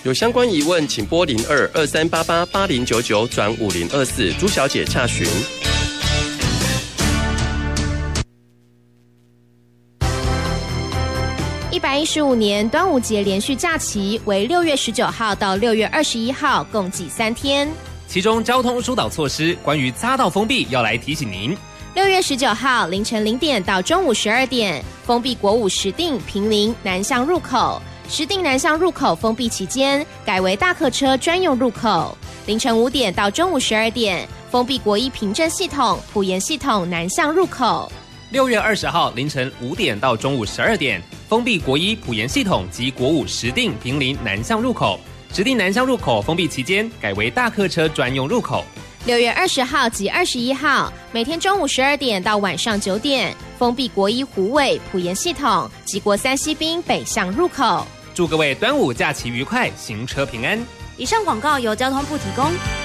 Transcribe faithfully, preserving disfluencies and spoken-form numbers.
有相关疑问，请拨零二二三八八八零九九转五零二四，朱小姐洽询。 一百一十五年端午节连续假期为六月十九号到六月二十一号，共计三天。 其中交通疏导措施关于匝道封闭要来提醒您。 六月十九号凌晨零点到中午十二点，封闭国五石碇、坪林南向入口。石碇南向入口封闭期间，改为大客车专用入口。凌晨五点到中午十二点，封闭国一平镇系统、埔盐系统南向入口。 六月二十号凌晨五点到中午十二点，封闭国一埔盐系统及国五石碇、坪林南向入口。石碇南向入口封闭期间，改为大客车专用入口。 六月二十号及二十一号，每天中午十二点到晚上九点，封闭国一虎尾、埔盐系统及国三西滨北向入口。 祝各位端午假期愉快，行车平安。 以上广告由交通部提供。